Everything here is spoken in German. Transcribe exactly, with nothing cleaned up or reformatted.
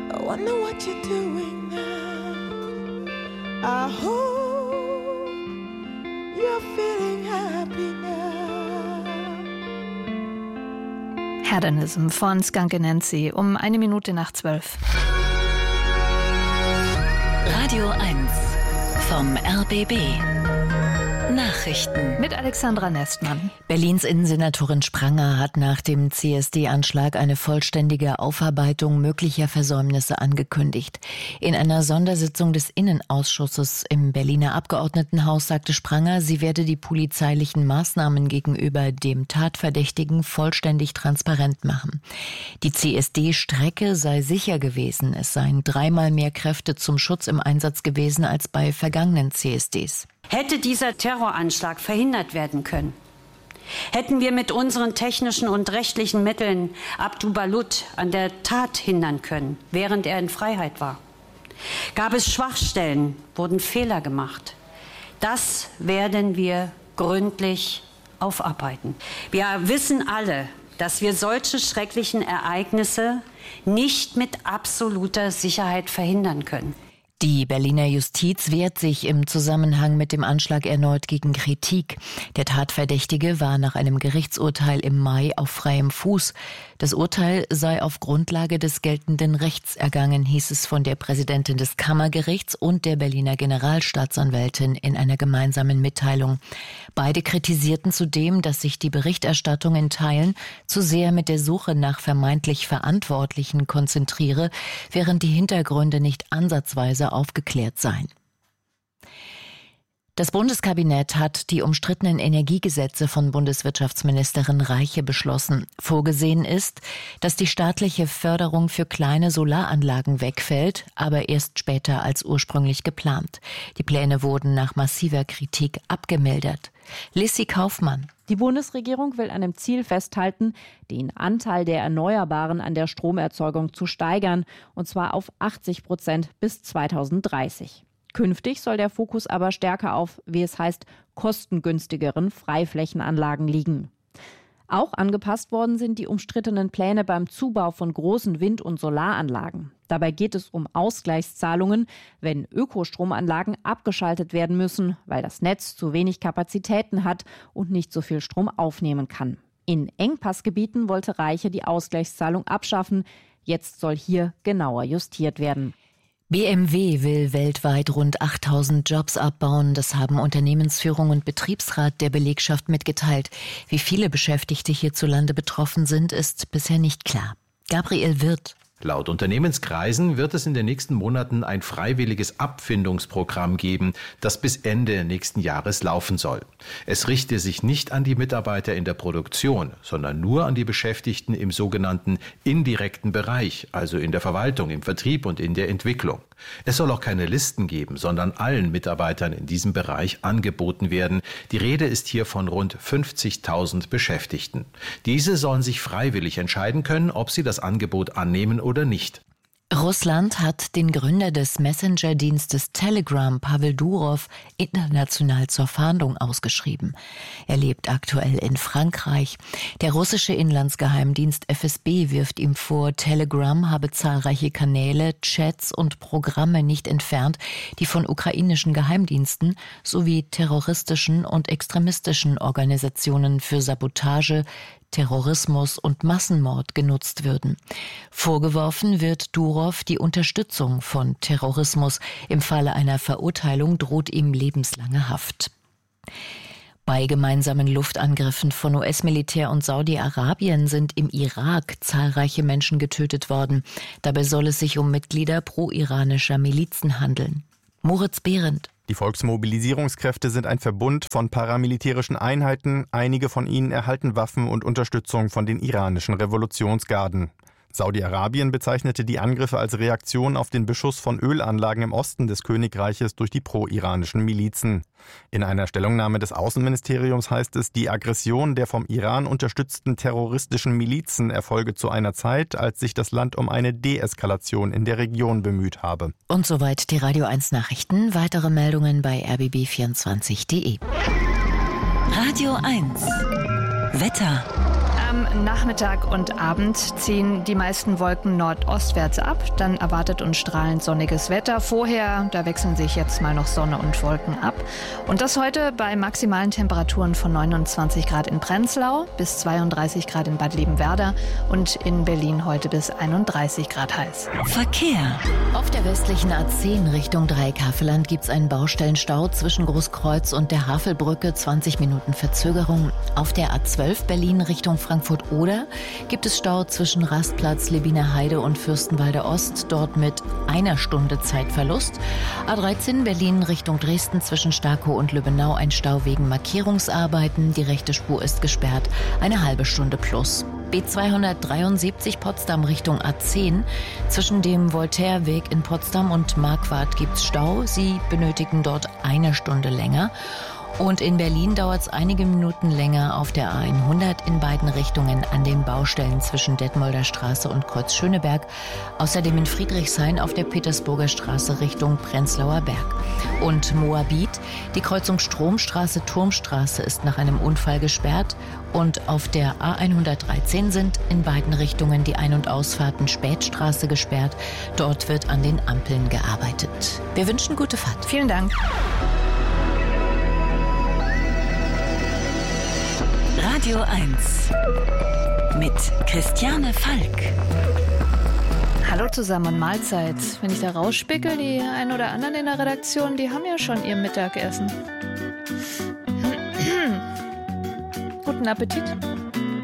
I wonder what you're doing now. I hope you're feeling happy now. Hedonism von Skunk Anansi um eine Minute nach zwölf. Radio eins vom R B B. Nachrichten mit Alexandra Nestmann. Berlins Innensenatorin Spranger hat nach dem C S D-Anschlag eine vollständige Aufarbeitung möglicher Versäumnisse angekündigt. In einer Sondersitzung des Innenausschusses im Berliner Abgeordnetenhaus sagte Spranger, sie werde die polizeilichen Maßnahmen gegenüber dem Tatverdächtigen vollständig transparent machen. Die C S D-Strecke sei sicher gewesen. Es seien dreimal mehr Kräfte zum Schutz im Einsatz gewesen als bei vergangenen C S Ds. Hätte dieser Terroranschlag verhindert werden können, hätten wir mit unseren technischen und rechtlichen Mitteln Abdu Balut an der Tat hindern können, während er in Freiheit war. Gab es Schwachstellen, wurden Fehler gemacht. Das werden wir gründlich aufarbeiten. Wir wissen alle, dass wir solche schrecklichen Ereignisse nicht mit absoluter Sicherheit verhindern können. Die Berliner Justiz wehrt sich im Zusammenhang mit dem Anschlag erneut gegen Kritik. Der Tatverdächtige war nach einem Gerichtsurteil im Mai auf freiem Fuß. Das Urteil sei auf Grundlage des geltenden Rechts ergangen, hieß es von der Präsidentin des Kammergerichts und der Berliner Generalstaatsanwältin in einer gemeinsamen Mitteilung. Beide kritisierten zudem, dass sich die Berichterstattung in Teilen zu sehr mit der Suche nach vermeintlich Verantwortlichen konzentriere, während die Hintergründe nicht ansatzweise aufgeklärt seien. Das Bundeskabinett hat die umstrittenen Energiegesetze von Bundeswirtschaftsministerin Reiche beschlossen. Vorgesehen ist, dass die staatliche Förderung für kleine Solaranlagen wegfällt, aber erst später als ursprünglich geplant. Die Pläne wurden nach massiver Kritik abgemildert. Lissy Kaufmann. Die Bundesregierung will an dem Ziel festhalten, den Anteil der Erneuerbaren an der Stromerzeugung zu steigern, und zwar auf achtzig Prozent bis zweitausenddreißig. Künftig soll der Fokus aber stärker auf, wie es heißt, kostengünstigeren Freiflächenanlagen liegen. Auch angepasst worden sind die umstrittenen Pläne beim Zubau von großen Wind- und Solaranlagen. Dabei geht es um Ausgleichszahlungen, wenn Ökostromanlagen abgeschaltet werden müssen, weil das Netz zu wenig Kapazitäten hat und nicht so viel Strom aufnehmen kann. In Engpassgebieten wollte Reiche die Ausgleichszahlung abschaffen. Jetzt soll hier genauer justiert werden. B M W will weltweit rund achttausend Jobs abbauen. Das haben Unternehmensführung und Betriebsrat der Belegschaft mitgeteilt. Wie viele Beschäftigte hierzulande betroffen sind, ist bisher nicht klar. Gabriel Wirth. Laut Unternehmenskreisen wird es in den nächsten Monaten ein freiwilliges Abfindungsprogramm geben, das bis Ende nächsten Jahres laufen soll. Es richte sich nicht an die Mitarbeiter in der Produktion, sondern nur an die Beschäftigten im sogenannten indirekten Bereich, also in der Verwaltung, im Vertrieb und in der Entwicklung. Es soll auch keine Listen geben, sondern allen Mitarbeitern in diesem Bereich angeboten werden. Die Rede ist hier von rund fünfzigtausend Beschäftigten. Diese sollen sich freiwillig entscheiden können, ob sie das Angebot annehmen oder nicht. Russland hat den Gründer des Messenger-Dienstes Telegram, Pavel Durov, international zur Fahndung ausgeschrieben. Er lebt aktuell in Frankreich. Der russische Inlandsgeheimdienst F S B wirft ihm vor, Telegram habe zahlreiche Kanäle, Chats und Programme nicht entfernt, die von ukrainischen Geheimdiensten sowie terroristischen und extremistischen Organisationen für Sabotage, Terrorismus und Massenmord genutzt würden. Vorgeworfen wird Durov die Unterstützung von Terrorismus. Im Falle einer Verurteilung droht ihm lebenslange Haft. Bei gemeinsamen Luftangriffen von U S-Militär und Saudi-Arabien sind im Irak zahlreiche Menschen getötet worden. Dabei soll es sich um Mitglieder pro-iranischer Milizen handeln. Moritz Behrendt. Die Volksmobilisierungskräfte sind ein Verbund von paramilitärischen Einheiten. Einige von ihnen erhalten Waffen und Unterstützung von den iranischen Revolutionsgarden. Saudi-Arabien bezeichnete die Angriffe als Reaktion auf den Beschuss von Ölanlagen im Osten des Königreiches durch die pro-iranischen Milizen. In einer Stellungnahme des Außenministeriums heißt es, die Aggression der vom Iran unterstützten terroristischen Milizen erfolge zu einer Zeit, als sich das Land um eine Deeskalation in der Region bemüht habe. Und soweit die Radio eins Nachrichten. Weitere Meldungen bei r b b vierundzwanzig punkt d e. Radio eins Wetter. Am Nachmittag und Abend ziehen die meisten Wolken nordostwärts ab. Dann erwartet uns strahlend sonniges Wetter. Vorher, da wechseln sich jetzt mal noch Sonne und Wolken ab. Und das heute bei maximalen Temperaturen von neunundzwanzig Grad in Prenzlau bis zweiunddreißig Grad in Bad Liebenwerda und in Berlin heute bis einunddreißig Grad heiß. Verkehr. Auf der westlichen A zehn Richtung Dreieck-Havelland gibt es einen Baustellenstau zwischen Großkreuz und der Havelbrücke, zwanzig Minuten Verzögerung. Auf der A zwölf Berlin Richtung Frankfurt-Oder gibt es Stau zwischen Rastplatz, Lebiner Heide und Fürstenwalde Ost, dort mit einer Stunde Zeitverlust. A dreizehn Berlin Richtung Dresden zwischen Starkow und Lübbenau ein Stau wegen Markierungsarbeiten. Die rechte Spur ist gesperrt, eine halbe Stunde plus. B zweihundertdreiundsiebzig Potsdam Richtung A zehn. Zwischen dem Voltaireweg in Potsdam und Marquardt gibt's Stau. Sie benötigen dort eine Stunde länger. Und in Berlin dauert es einige Minuten länger auf der A hundert in beiden Richtungen an den Baustellen zwischen Detmolder Straße und Kreuz Schöneberg. Außerdem in Friedrichshain auf der Petersburger Straße Richtung Prenzlauer Berg. Und Moabit, die Kreuzung Stromstraße-Turmstraße ist nach einem Unfall gesperrt. Und auf der A hundertdreizehn sind in beiden Richtungen die Ein- und Ausfahrten Spätstraße gesperrt. Dort wird an den Ampeln gearbeitet. Wir wünschen gute Fahrt. Vielen Dank. Radio eins mit Christiane Falk. Hallo zusammen und Mahlzeit. Wenn ich da rausspickel, die ein oder anderen in der Redaktion, die haben ja schon ihr Mittagessen. Guten Appetit.